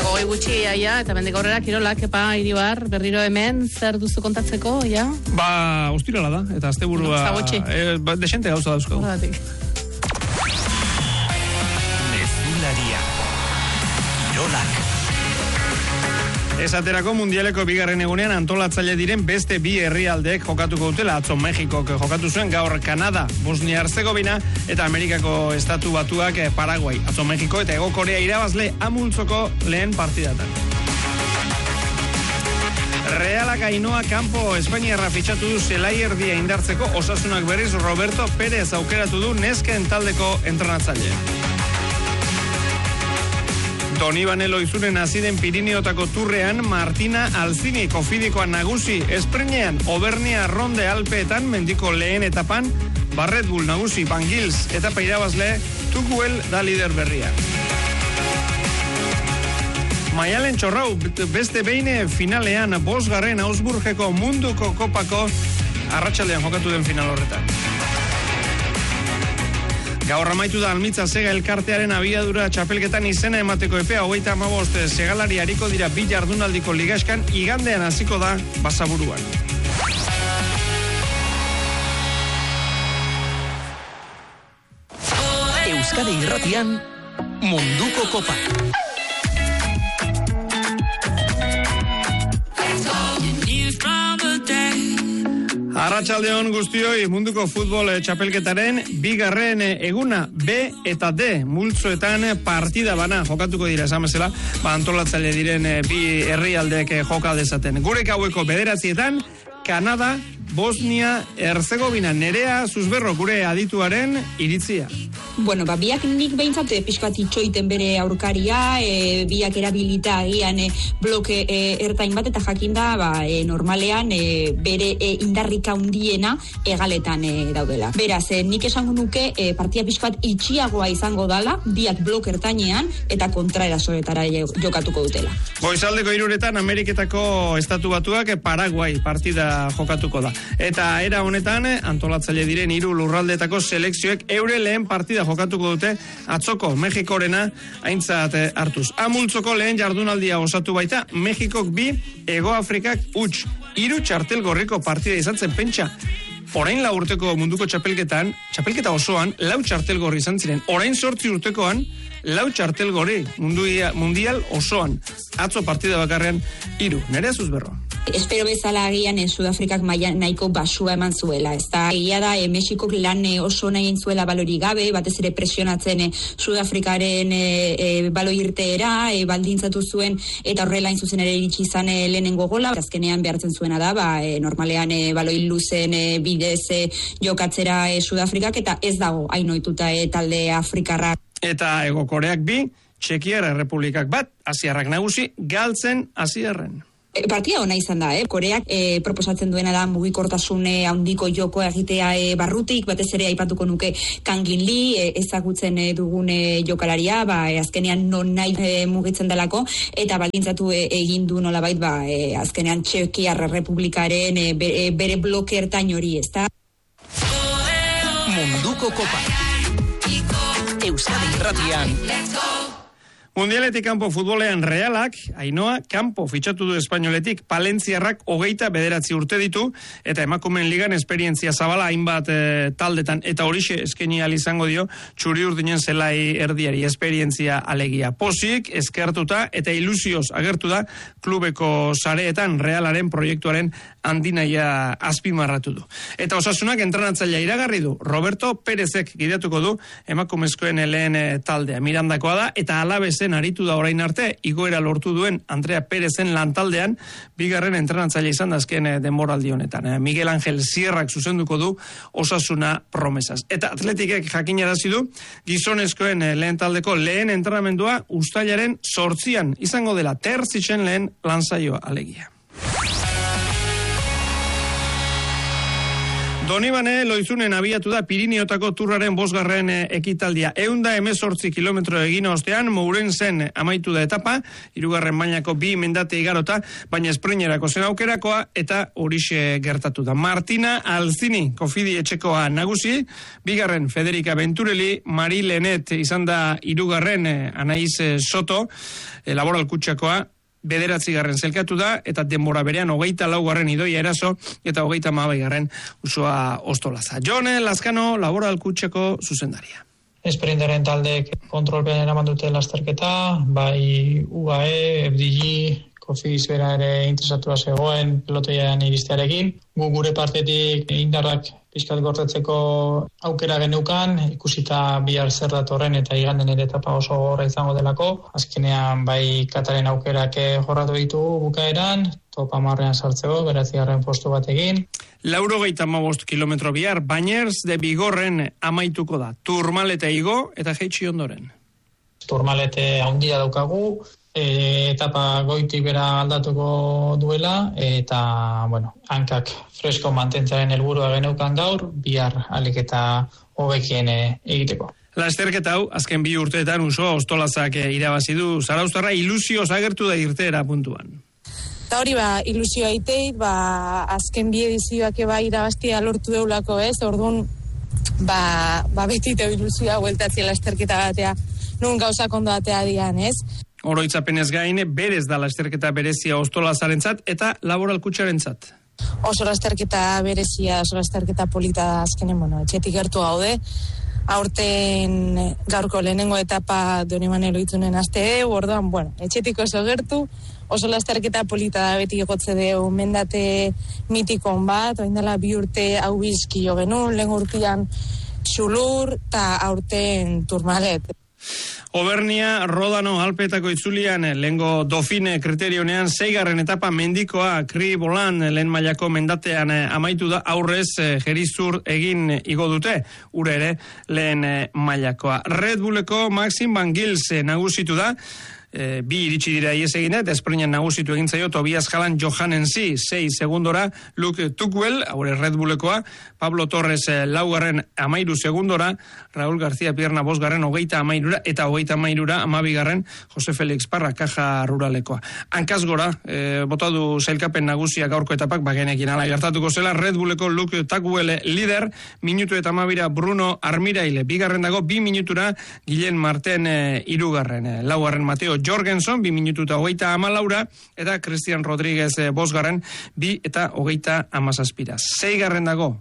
Goi gutxi, eta mendik aurrera kirolak, Iribar, berriro hemen, zer duzu kontatzeko, ja? Ostirala da, eta asteburua desente gauza dauzko. Mezularia. Kirolak. Esaterako mundialeko bigarren egunean antolatzaile diren beste bi herrialdeek jokatuko dutela. Atzo Mexikok jokatu zuen, gaur Kanada, Bosnia-Herzegovina eta Amerikako Estatu Batuak Paraguay. Atzo Mexiko eta Hego Korea irabazle amultzoko lehen partidatan. Realak Ainhoa Campo Espainiarra fitxatu du zelai erdia indartzeko. Osasunak berriz Roberto Pérez aukeratu du nesken taldeko entrenatzaile. Donibane Loizunen aziden Pirineotako turrean Martina Alzini kofidikoa nagusi esprinean Obernia Ronde Alpeetan mendiko lehen etapan Barret Bull nagusi Van Gils etapa irabazle Tukuel da lider berria. Maialen Txorrau beste behin finalean 5. Augsburgeko munduko kopako arratsaldean jokatu den final horretan. Gaur amaitu da Almitza Sega elkartearen abiadura txapelketan izena emateko epea 35 segalari hariko dira bi jardunaldiko ligaskan, igandean hasiko da Basaburuan. Euskadi Irratian Munduko Kopa. Arratsaldeon guztioi, munduko futbol txapelketaren bigarren eguna B eta D multzoetan partida bana jokatuko dira esan bezala, antolatzaile diren bi herrialdeek joka dezaten. Gure gaueko 9etan Kanada, Bosnia, Herzegovina. Nerea Zuzberro, gure adituaren iritzia. Bueno, biak nik behintzat pixkat itxoiten bere aurkaria, biak erabilita agian bloke ertain bat, eta jakinda normalean bere indarrik handiena egaletan daudela. Beraz, nik esango nuke partia pixkat itxiagoa izango dala, biak blok ertainean eta kontraerasoetara jokatuko dutela. Goizaldeko 3 Ameriketako Estatu Batuak Paraguay partida jokatuko da. Eta era honetan antolatzaile diren 3 lurraldeetako selekzioek eure lehen partida jokatuko dute atzoko Mexikorena aintzat hartuz. Amultzoko lehen jardunaldia osatu baita Mexikok 2, Hego Afrikak 3. 3 txartel gorriko partida izan zen, pentsa. Orain 4 urteko munduko txapelketa osoan 4 txartel gorri izan ziren. Orain 8 urtekoan 4 txartel gorri mundial osoan. Atzo partida bakarrean 3. Nerea Zuzberro. Espero bezala agian Sudafrikak maila nahiko basua eman zuela. Ez da, egia da, Mexikok lan oso nahi zuela balori gabe, batez ere presionatzen Sudafrikaren baloi irteera, baldintzatu zuen, eta horrela hain zuzen ere iritsi izan lehenengo gola. Azkenean behartzen zuena da, normalean baloi luzen bidez jokatzera Sudafrikak, eta ez dago hainoituta talde Afrikarra. Eta Hego Koreak 2, Txekiar Errepublikak 1, asiarrak nagusi, galtzen asiarren. Partida ona izan da, Koreak proposatzen duena da mugikortasun handiko joko egitea barrutik, batez ere aipatuko nuke Kang In Lee, ezagutzen dugun jokalaria, azkenean non nahi mugitzen delako, eta baldintzatu egin du nolabait, azkenean Txekiar Errepublikaren bere bloke ertain hori, ezta? Munduko Kopa. Euskadi Irratian. Mundialetik kanpo futbolean Realak, Ainhoa Campo fitxatu du espainoletik, Palentziarrak 29 urte ditu, eta emakumeen ligan esperientzia zabala hainbat taldetan, eta horixe eskaini ahal izango dio txuri urdinen zelai erdiari, esperientzia alegia. Pozik, eskertuta eta ilusioz agertu da klubeko sareetan Realaren proiektuaren handinaia azpimarratu du. Eta Osasunak entrenatzailea iragarri du, Roberto Pérezek gidatuko du emakumezkoen lehen taldea. Mirandakoa da, eta Alabezen aritu da orain arte, igoera lortu duen Andrea Pérezen lantaldean, bigarren entrenatzaile izan da azken denboraldi honetan. Miguel Ángel Sierrak zuzenduko du Osasuna promesas. Eta Atletikek jakinarazi du, gizonezkoen lehen taldeko lehen entrenamendua uztailaren 8 izango dela, Terzitzen lehen lansaioa alegia. Donibane Loizunen abiatu da Pirineotako Turraren 5. ekitaldia. 118 kilometro egin ostean, Mourensen amaitu da etapa, 3. mailako 2 mendate igarota, baina esprinerako zen aukerakoa eta horixe gertatu da. Martina Alzini, Kofidi etxekoa nagusi, 2. Federica Venturelli, Mari Lenet izan da 3. Anaiz Soto, Laboral Kutxakoa, 9. zelkatu da, eta denbora berean 24. Idoia Eraso, eta 32. Usua Ostolaza. Jon Lazkano, Laboral Kutxako zuzendaria. Esprinteren taldek kontrolpean eraman dute lasterketa, bai UAE, FDG, Kofiz bera ere interesatua zegoen pelotoian iristearekin. Gure partetik indarrak pixkat gortetzeko aukera geneukan, ikusita bihar zer datorren eta iganden ere etapa oso gorra izango delako. Azkenean bai Kataren aukerak jorratu ditugu bukaeran, top 10ean sartzeko, 9. postu batekin. 95 kilometro bihar, Bañers de Bigorren amaituko da. Turmalete igo eta jeitsi ondoren. Turmalete handia daukagu, etapa goitik bera aldatuko duela, eta, hankak fresko mantentzaren helburua geneukan gaur, bihar alik eta hobekien egiteko. Lasterketa hau, azken 2 urteetan Usua Ostolazak irabazi du, Zarauztarra ilusioz agertu da irteera puntuan. Eta hori ilusioa iteit, azken 2 edizioak irabaztia lortu deulako ez, orduan, betiteu ilusioa hueltatzea lasterketa batea, nun gauzak ondo batea dian ez. Oroitzapenez gain, berez da lasterketa berezia Ostolazarentzat eta Laboral Kutxarentzat. Oso lasterketa berezia, oso lasterketa polita da azkenen, etxetik gertu gaude. Aurten gaurko lehenengo etapa Donibane Loizunen aste, orduan, etxetik oso gertu, oso lasterketa polita da beti egotze deu mendate mitikon bat, oindela 2 urte hau bizki jo genuen, lehen urtean Xulur eta aurten Turmalet. Obernia, Rodano, Alpetako itzulian, lehengo Dofine kriterionean, 6. etapa mendikoa, Kri Bolan, lehen mailako mendatean amaitu da, aurrez Gerizur egin igo dute, ure ere lehen mailakoa. Red Bulleko Maxim Van Gils nagusitu da, 2 iritsi dira ies eginet, esprinan nagusitu egin zaio Tobias Jalan Johannensi, 6 segundora, Luke Tukwell, haure Red Bullekoa, Pablo Torres 4. 13 segundora, Raúl García Pierna 5. 30 eta 30 12. Jose Felix Parra, Kaja Ruralekoa. Hankaz gora, botadu zailkapen nagusiak gaurko etapak, bagenekin ala gertatuko zela, Red Bulleko Luke Tukwell lider, minutu eta 12 Bruno Armiraile, 2. dago, 2 minutura Guillen Marten 3. 4. Mateo Jorgensen, 2 minutu eta 34, eta Cristian Rodríguez 5. 2 eta 37. 6. dago,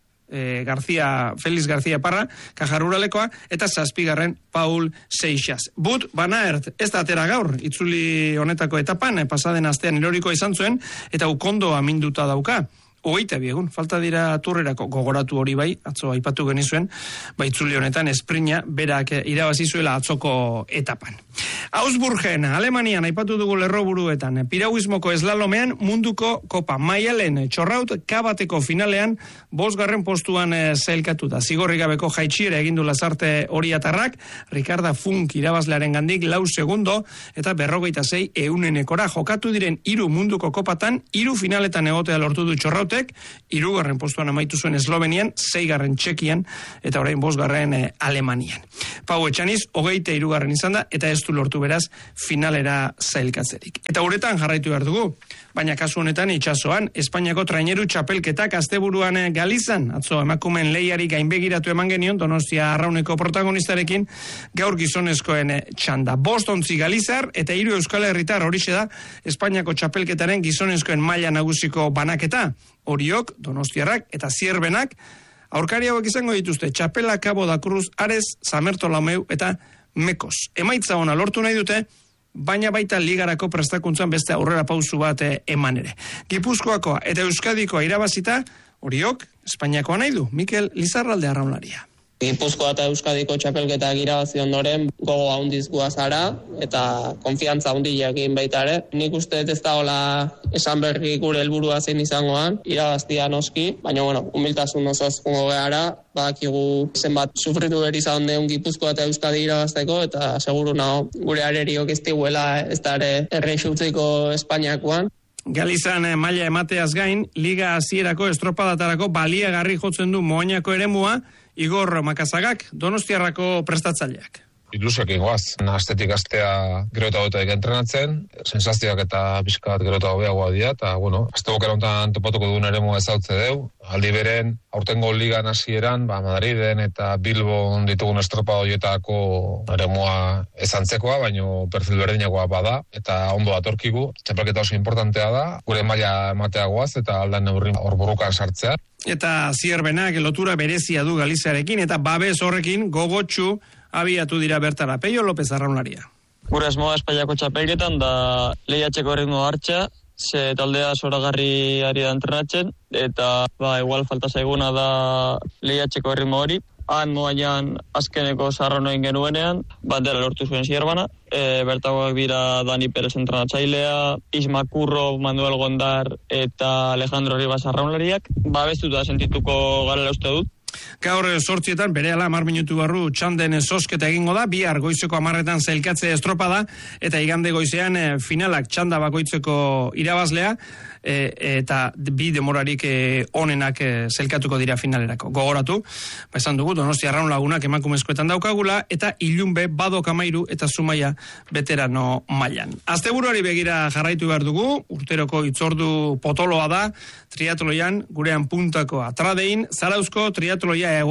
Felix García Parra, Kajaruralekoa, eta 7. Paul Seixas. But Van Aert, ez da atera gaur, itzuli honetako etapan, pasaden astean eroriko izan zuen, eta ukondo aminduta dauka. 22 egun, falta dira Turrerako, gogoratu hori bai, atzo aipatu genizuen, itzuli honetan esprina berak irabazi zuela atzoko etapan. Augsburgen, Alemanian aipatu dugu lerroburuetan, piragüismoko eslalomean munduko kopa Maialen Txorraut kabateko finalean 5. postuan zailkatu da. Zigorrik gabeko jaitxiera egindu Lasarte Oriatarrak, Ricarda Funk irabazlearen gandik 4 segundo eta 46 eunenekora jokatu diren 3 munduko kopatan, 3 finaletan egotea lortu du Txorraut 3. postuan amaitu zuen Eslovenian, 6. Txekian, eta orain 5. Alemanian. Pau Etxaniz, 23. izan da, eta ez du lortu beraz finalera zailkatzerik. Eta uretan jarraitu behar dugu, baina kasu honetan itxasoan, Espainiako traineru txapelketak asteburuan Galizan, atzo emakumen lehiari gainbegiratu eman genion, Donostia Arrauneko protagonistarekin, gaur gizonezkoen txanda. 5 ontzi Galizar, eta 3 Euskal Herritar horixe da, Espainiako txapelketaren gizonezkoen maila nagusiko banaketa. Oriok, Donostiarrak eta Zierbenak, aurkari hauek izango dituzte, Txapela, Cabo da Cruz, Ares, Zamerto Lameu eta Mekos. Emaitza ona lortu nahi dute, baina baita ligarako prestakuntzan beste aurrera pausu bat eman ere. Gipuzkoakoa eta Euskadikoa irabazita, Oriok, Espainiakoa nahi du, Mikel Lizarralde arraunlaria. Gipuzkoa eta Euskadiko txapelketak irabazi ondoren gogo handiz guazara eta konfiantza handiak egin baita ere. Nik uste ez da hola esan berri gure helburua zein izangoan, irabaztia noski, baina humiltasun osoz jungo gara, badakigu zenbat sufritu beri izan deun Gipuzkoa eta Euskadi irabazteko, eta seguru nago gure areriok ez diguela ez da ere erreixutzeko Espainiakoan. Galizan maila emateaz gain, liga hasierako estropadatarako baliagarri jotzen du Moañako eremua Igor Makazagak, Donostiarrako prestatzaileak. Ilusioak egoaz, astetik astea gero eta hobetak entrenatzen, sensazioak eta pixka bat gero eta hobeagoa dira, eta, aste bokera honetan topatuko duen eremua ezautze deu. Aldi beren, aurtengo ligan hasieran, Madriden eta Bilbon ditugun estropa horietako eremua ezantzekoa, baino perfil berdinagoa bada, eta ondo atorkigu. Txapelketa oso importantea da, gure maila emateagoaz eta aldan neurri hor burukan sartzea. Eta Zierbenak lotura berezia du Galiziarekin, eta babes horrekin gogotsu abiatu dira bertara. Peio López Arraunlaria. Gure asmoa Espainiako txapelketan da lehiatzeko erritmo hartza, ze taldea zoragarri ari da entrenatzen, eta igual falta zaiguna da lehiatzeko erritmo hori. Han Moañan azkeneko zarrano egin genuenean, bandera lortu zuen Zierbana, bertagoak dira Dani Perez entrenatzailea, Isma Curro, Manuel Gondar eta Alejandro Ribas Arraunlariak, bestuta sentituko garela uste dut. Gaur 8:00 berehala 10 minutu barru txanden zozketa egingo da, bihar goizeko 10:00 zailkatze estropada, eta igande goizean finalak txanda bakoitzeko irabazlea, eta bi demorarik onenak zailkatuko dira finalerako. Gogoratu, esan dugu, Donostia Arraun Lagunak emakumezkoetan daukagula, eta Ilunbe, Badok Amairu eta Zumaia veterano mailan. Asteburuari begira jarraitu behar dugu, urteroko itzordu potoloa da, triatloian, gurean puntako atradein, Zarauzko triatloia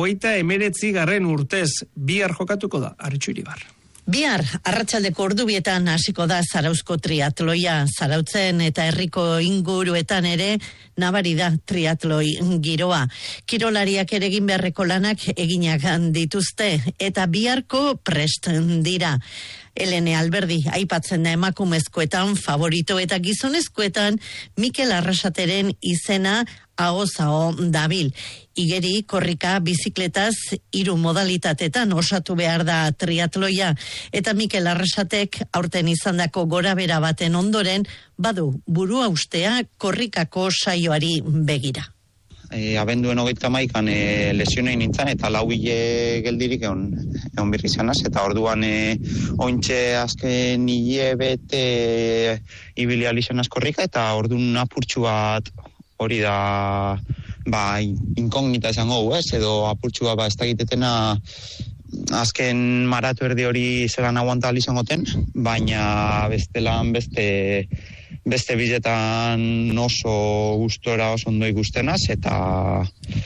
39. urtez bihar jokatuko da, Aritxu Iribar. Bihar, arratsaldeko ordubietan hasiko da Zarauzko triatloia. Zarautzen eta herriko inguruetan ere nabari da triatloi giroa. Kirolariak ere egin beharreko lanak eginak dituzte eta biharko prest dira. Elene Alberdi aipatzen da emakumezkoetan favorito eta gizonezkoetan Mikel Arrasateren izena aho dabil. Igeri, korrika, bizikletaz 3 modalitatetan osatu behar da triatloia, eta Mikel Arrasatek aurten izandako gorabera baten ondoren badu burua ustea korrikako saioari begira. Abenduen 31 lesionei nintzen eta 4 hile geldirik egon birri zanaz, eta orduan ointxe azken hilebete ibilia lizionaz korrika, eta orduan apurtxu bat hori da inkognita esango edo apurtxua ez da gitetena azken maratu erdi hori zelan aguanta izangoten, baina bestelan beste biletan oso gustora oso ondo ikustenaz eta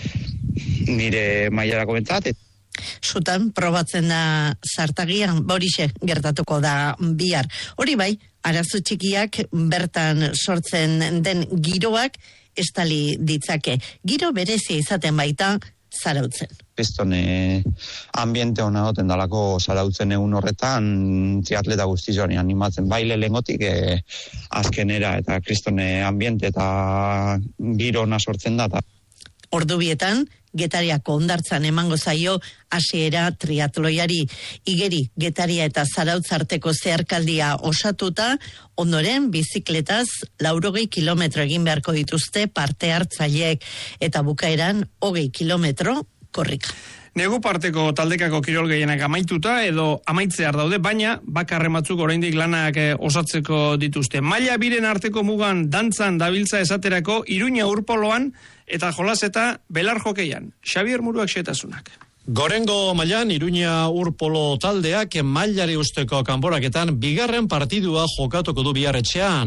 nire mailarako bentzat. Zutan probatzen da zartagian, horixe gertatuko da bihar. Hori bai, arazo txikiak bertan sortzen den giroak estali ditzake. Giro berezia izaten baita Zarautzen. Kriston ambiente hona goten dalako Zarautzen egun horretan triatleta guztizori animatzen baile lehengotik azkenera, eta kriston ambiente eta giro hona sortzen da. Ordubietan, Getariako hondartzan emango zaio hasiera triatloiari. Igeri, Getaria eta Zarautz arteko zeharkaldia osatuta, ondoren bizikletaz 80 kilometro egin beharko dituzte parte hartzaileek, eta bukaeran 20 kilometro korrika. Negu parteko taldekako kirol gehienak amaituta edo amaitzear daude, baina bakarren batzuk oraindik lanak osatzeko dituzte. Maila biren arteko mugan dantzan dabiltza esaterako Iruña Urpoloan eta jolas eta belar jokeian. Xabier Muruak xetasunak. Gorengo mailan Iruña Urpolo taldeak mailari usteko kanporaketan bigarren partidua jokatuko du bihar etxean.